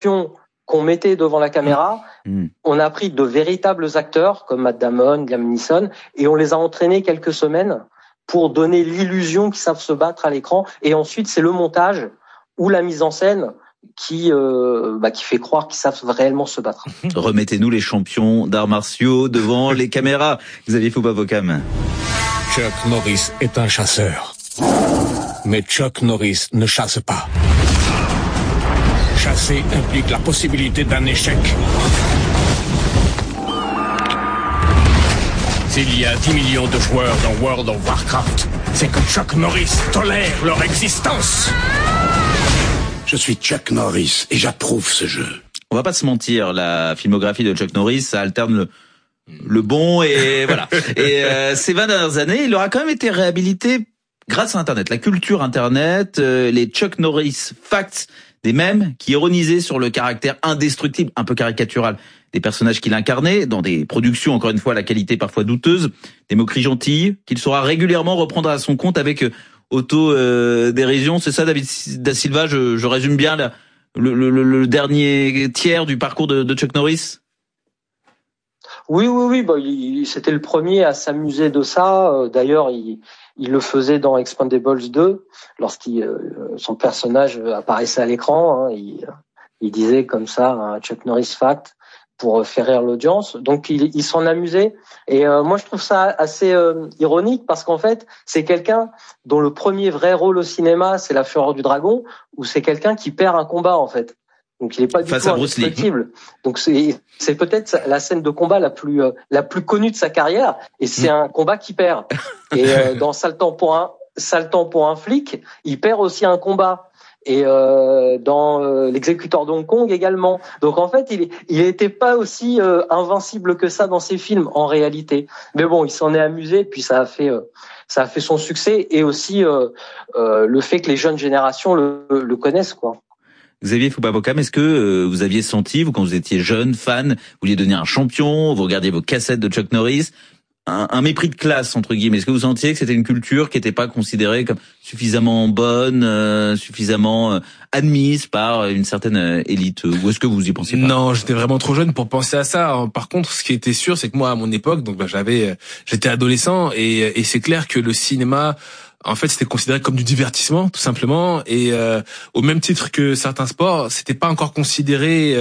qu'on mettait devant la caméra, on a pris de véritables acteurs comme Matt Damon, Liam Neeson, et on les a entraînés quelques semaines pour donner l'illusion qu'ils savent se battre à l'écran. Et ensuite, c'est le montage ou la mise en scène qui fait croire qu'ils savent réellement se battre. Remettez-nous les champions d'arts martiaux devant les caméras. Xavier Fouba-Bocam. Chuck Norris est un chasseur. Mais Chuck Norris ne chasse pas. Chasser implique la possibilité d'un échec. S'il y a 10 millions de joueurs dans World of Warcraft, c'est que Chuck Norris tolère leur existence. Je suis Chuck Norris et j'approuve ce jeu. On va pas se mentir, la filmographie de Chuck Norris, ça alterne le bon et voilà. Et ces 20 dernières années, il aura quand même été réhabilité grâce à Internet, la culture Internet, les Chuck Norris Facts, des mèmes qui ironisaient sur le caractère indestructible, un peu caricatural, des personnages qu'il incarnait, dans des productions, encore une fois, à la qualité parfois douteuse, des moqueries gentilles, qu'il saura régulièrement reprendre à son compte avec auto-dérision. C'est ça, David Da Silva, je résume bien le dernier tiers du parcours de Chuck Norris? Oui, c'était le premier à s'amuser de ça. D'ailleurs, il le faisait dans Expendables 2, son personnage apparaissait à l'écran. Il disait comme ça, un Chuck Norris fact, pour faire rire l'audience. Donc, il s'en amusait. Et moi, je trouve ça assez ironique parce qu'en fait, c'est quelqu'un dont le premier vrai rôle au cinéma, c'est La Fureur du Dragon, où c'est quelqu'un qui perd un combat, en fait. Donc, il est pas du tout indestructible. Donc, c'est peut-être la scène de combat la plus connue de sa carrière. Et c'est un combat qu'il perd. Et dans Sale temps pour un flic, il perd aussi un combat. Et dans L'exécuteur de Hong Kong également. Donc en fait, il était pas aussi invincible que ça dans ses films en réalité. Mais bon, il s'en est amusé, puis ça a fait son succès et aussi le fait que les jeunes générations le connaissent, quoi. Xavier Fouba-Bocam, est-ce que vous aviez senti, vous, quand vous étiez jeune, fan, vous vouliez devenir un champion, vous regardiez vos cassettes de Chuck Norris, un mépris de classe, entre guillemets? Est-ce que vous sentiez que c'était une culture qui n'était pas considérée comme suffisamment bonne, suffisamment admise par une certaine élite? Ou est-ce que vous y pensiez pas? Non, j'étais vraiment trop jeune pour penser à ça. Par contre, ce qui était sûr, c'est que moi, à mon époque, donc j'étais adolescent et c'est clair que le cinéma, en fait, c'était considéré comme du divertissement, tout simplement, et au même titre que certains sports, c'était pas encore considéré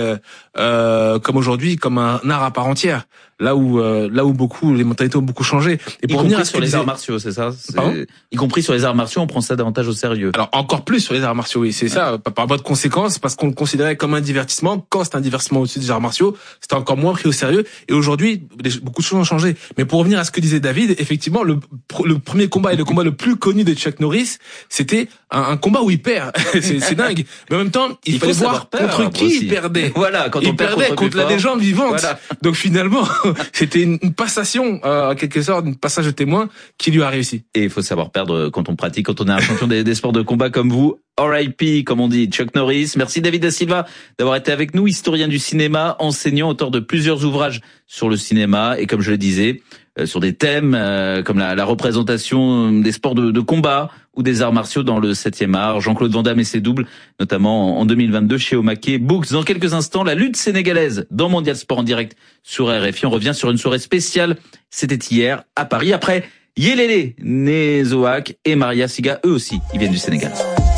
comme aujourd'hui, comme un art à part entière. Là où les mentalités ont beaucoup changé. Et pour revenir sur les arts martiaux, c'est ça? Y compris sur les arts martiaux, on prend ça davantage au sérieux. Alors, encore plus sur les arts martiaux, oui, c'est ça, par voie de conséquence, parce qu'on le considérait comme un divertissement. Quand c'est un divertissement au-dessus des arts martiaux, c'était encore moins pris au sérieux. Et aujourd'hui, beaucoup de choses ont changé. Mais pour revenir à ce que disait David, effectivement, le premier combat et le combat le plus connu de Chuck Norris, c'était un combat où il perd. c'est dingue. Mais en même temps, il fallait voir contre qui il perdait. Voilà, quand il perdait contre la légende vivante. Voilà. Donc finalement, c'était une passation, en quelque sorte, une passage de témoin qui lui a réussi. Et il faut savoir perdre quand on pratique, quand on est un champion des sports de combat comme vous. R.I.P., comme on dit, Chuck Norris. Merci David Da Silva d'avoir été avec nous, historien du cinéma, enseignant, auteur de plusieurs ouvrages sur le cinéma et, comme je le disais, sur des thèmes comme la représentation des sports de combat ou des arts martiaux dans le 7e art. Jean-Claude Van Damme et ses doubles, notamment en 2022 chez Omake Books. Dans quelques instants, la lutte sénégalaise dans Mondial Sport en direct sur RFI. On revient sur une soirée spéciale. C'était hier à Paris. Après Yelele Nezoak et Maria Siga, eux aussi, ils viennent du Sénégal.